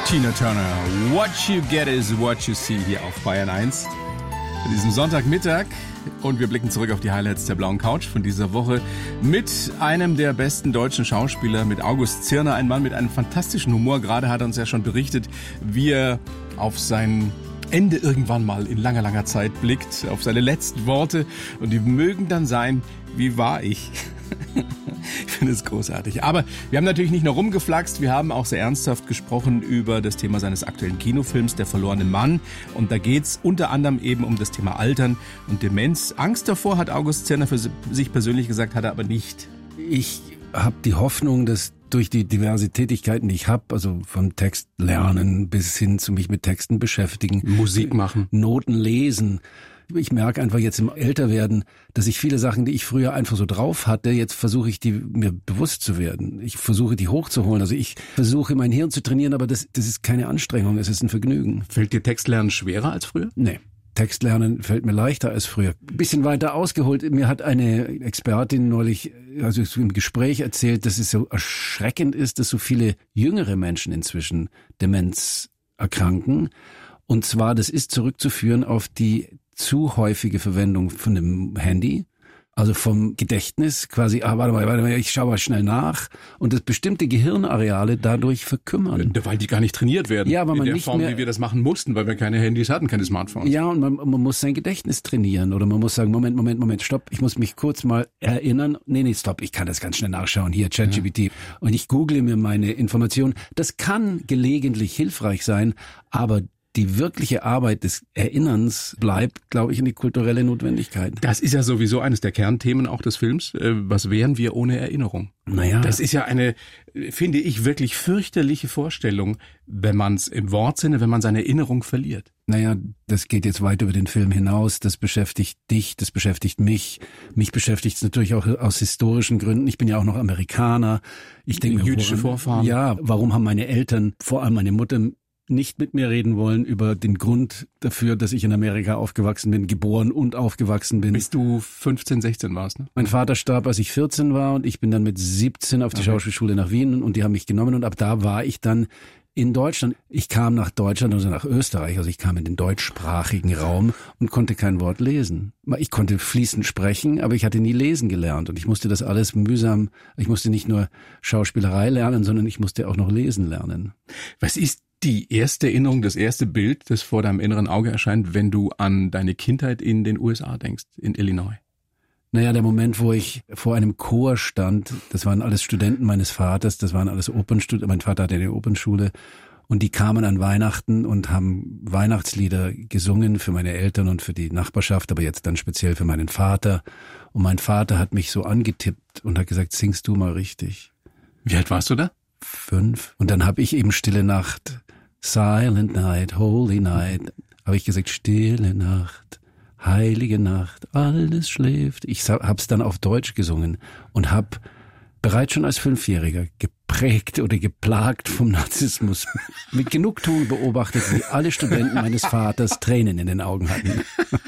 Tina Turner, What You Get is What You See hier auf Bayern 1. An diesem Sonntagmittag und wir blicken zurück auf die Highlights der blauen Couch von dieser Woche mit einem der besten deutschen Schauspieler, mit August Zirner, ein Mann mit einem fantastischen Humor. Gerade hat er uns ja schon berichtet, wie er auf sein Ende irgendwann mal in langer, langer Zeit blickt, auf seine letzten Worte und die mögen dann sein, wie war ich? Ich finde es großartig. Aber wir haben natürlich nicht nur rumgeflaxt, wir haben auch sehr ernsthaft gesprochen über das Thema seines aktuellen Kinofilms, Der verlorene Mann. Und da geht's unter anderem eben um das Thema Altern und Demenz. Angst davor, hat August Zirner für sich persönlich gesagt, hat er aber nicht. Ich habe die Hoffnung, dass durch die diverse Tätigkeiten, die ich habe, also vom Text lernen bis hin zu mich mit Texten beschäftigen, Musik machen, Noten lesen. Ich merke einfach jetzt im Älterwerden, dass ich viele Sachen, die ich früher einfach so drauf hatte, jetzt versuche ich, die mir bewusst zu werden. Ich versuche, die hochzuholen. Also ich versuche, mein Hirn zu trainieren, aber das ist keine Anstrengung, es ist ein Vergnügen. Fällt dir Textlernen schwerer als früher? Nee. Textlernen fällt mir leichter als früher. Ein bisschen weiter ausgeholt. Mir hat eine Expertin neulich, also im Gespräch erzählt, dass es so erschreckend ist, dass so viele jüngere Menschen inzwischen Demenz erkranken. Und zwar, das ist zurückzuführen auf die zu häufige Verwendung von dem Handy, also vom Gedächtnis, quasi, warte mal, ich schaue mal schnell nach und dass bestimmte Gehirnareale dadurch verkümmern. Weil die gar nicht trainiert werden. Ja, weil man in der nicht Form, mehr, wie wir das machen mussten, weil wir keine Handys hatten, keine Smartphones. Ja, und man muss sein Gedächtnis trainieren oder man muss sagen, Moment, stopp, ich muss mich kurz mal erinnern. Nee, stopp, ich kann das ganz schnell nachschauen, hier ChatGPT. Ja. Und ich google mir meine Informationen. Das kann gelegentlich hilfreich sein, aber die wirkliche Arbeit des Erinnerns bleibt, glaube ich, eine kulturelle Notwendigkeit. Das ist ja sowieso eines der Kernthemen auch des Films. Was wären wir ohne Erinnerung? Naja. Das ist ja eine, finde ich, wirklich fürchterliche Vorstellung, wenn man es im Wortsinne, wenn man seine Erinnerung verliert. Naja, das geht jetzt weit über den Film hinaus. Das beschäftigt dich, das beschäftigt mich. Mich beschäftigt es natürlich auch aus historischen Gründen. Ich bin ja auch noch Amerikaner. Ich denke, jüdische Vorfahren. Ja, warum haben meine Eltern, vor allem meine Mutter, nicht mit mir reden wollen über den Grund dafür, dass ich in Amerika aufgewachsen bin, geboren und aufgewachsen bin. Bis du 15, 16 warst, ne? Mein Vater starb, als ich 14 war und ich bin dann mit 17 auf die Schauspielschule nach Wien und die haben mich genommen und ab da war ich dann in Deutschland. Ich kam nach Deutschland, also nach Österreich, also ich kam in den deutschsprachigen Raum und konnte kein Wort lesen. Ich konnte fließend sprechen, aber ich hatte nie lesen gelernt und ich musste das alles mühsam, ich musste nicht nur Schauspielerei lernen, sondern ich musste auch noch lesen lernen. Was ist die erste Erinnerung, das erste Bild, das vor deinem inneren Auge erscheint, wenn du an deine Kindheit in den USA denkst, in Illinois? Naja, der Moment, wo ich vor einem Chor stand, das waren alles Studenten meines Vaters, das waren alles Opernstudenten, mein Vater hatte eine Opernschule und die kamen an Weihnachten und haben Weihnachtslieder gesungen für meine Eltern und für die Nachbarschaft, aber jetzt dann speziell für meinen Vater. Und mein Vater hat mich so angetippt und hat gesagt, singst du mal richtig. Wie alt warst du da? 5. Und dann habe ich eben Stille Nacht, Silent Night, Holy Night, habe ich gesagt, Stille Nacht, heilige Nacht, alles schläft. Ich hab's dann auf Deutsch gesungen und habe bereits schon als 5-Jähriger geprägt oder geplagt vom Narzissmus mit Genugtuung beobachtet, wie alle Studenten meines Vaters Tränen in den Augen hatten.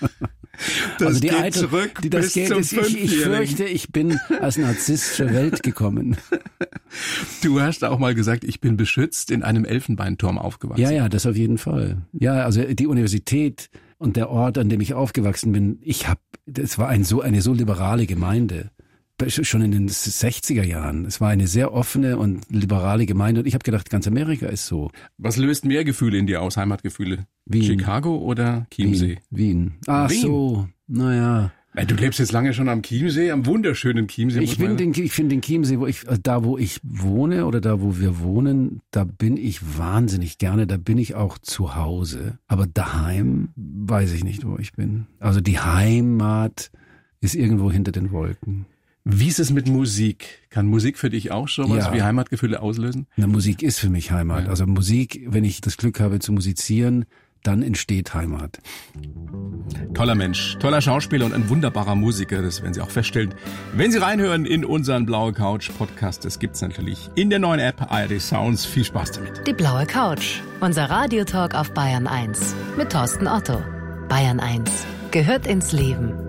Das also die geht Eitel, zurück die das bis geht, zum ist, ich fürchte, ich bin als Narzisst zur Welt gekommen. Du hast auch mal gesagt, ich bin beschützt in einem Elfenbeinturm aufgewachsen. Ja, das auf jeden Fall. Ja, also die Universität und der Ort, an dem ich aufgewachsen bin, das war eine so liberale Gemeinde. Schon in den 60er Jahren. Es war eine sehr offene und liberale Gemeinde und ich habe gedacht, ganz Amerika ist so. Was löst mehr Gefühle in dir aus, Heimatgefühle? Wien. Chicago oder Chiemsee? Wien. Ach Wien. So, naja. Du lebst jetzt lange schon am Chiemsee, am wunderschönen Chiemsee. Ich finde den Chiemsee, wo ich wohne oder da, wo wir wohnen, da bin ich wahnsinnig gerne, da bin ich auch zu Hause. Aber daheim weiß ich nicht, wo ich bin. Also die Heimat ist irgendwo hinter den Wolken. Wie ist es mit Musik? Kann Musik für dich auch sowas wie Heimatgefühle auslösen? Na, Musik ist für mich Heimat. Ja. Also Musik, wenn ich das Glück habe zu musizieren, dann entsteht Heimat. Toller Mensch, toller Schauspieler und ein wunderbarer Musiker, das werden Sie auch feststellen, wenn Sie reinhören in unseren Blaue Couch Podcast. Das gibt's natürlich in der neuen App ARD Sounds. Viel Spaß damit. Die Blaue Couch, unser Radiotalk auf Bayern 1 mit Thorsten Otto. Bayern 1 gehört ins Leben.